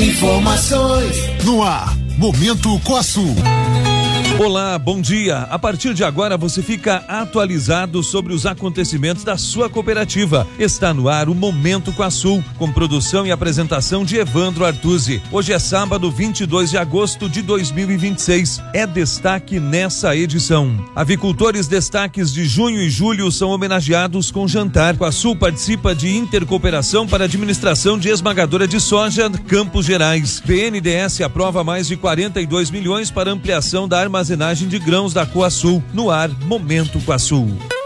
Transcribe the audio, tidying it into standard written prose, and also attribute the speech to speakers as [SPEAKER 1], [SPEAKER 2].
[SPEAKER 1] Informações
[SPEAKER 2] no ar, Momento Coaçu.
[SPEAKER 3] Olá, bom dia. A partir de agora você fica atualizado sobre os acontecimentos da sua cooperativa. Está no ar o Momento Coaçu, com produção e apresentação de Evandro Artuzzi. Hoje é sábado, 22 de agosto de 2026. É destaque nessa edição. Avicultores destaques de junho e julho são homenageados com jantar. Coaçu participa de intercooperação para administração de esmagadora de soja, Campos Gerais. BNDES aprova mais de 42 milhões para ampliação da armazenagem de grãos da Coaçu. No ar, Momento Coaçu.